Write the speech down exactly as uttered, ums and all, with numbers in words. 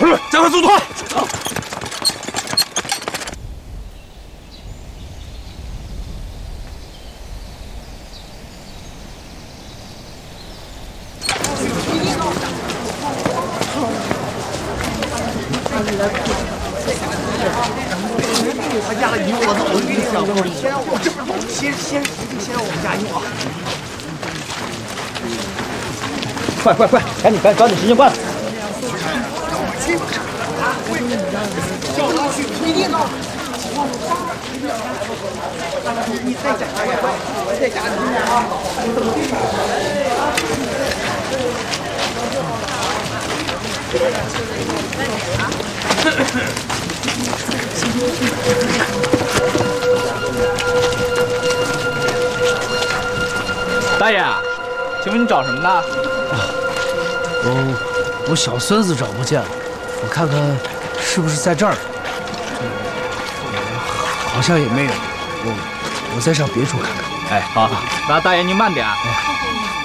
快快，加快速度！好。 他家的衣服我早就给你讲过了，先让我这不是先先先让我们家衣服啊！ 快快快，赶紧赶抓紧时间办！ 你再讲一遍，我再讲一遍啊！ 大爷，请问你找什么呢？ 我我小孙子找不见了，我看看是不是在这儿。好像也没有，我我再上别处看看。 哎，好好，那大爷您慢点。哎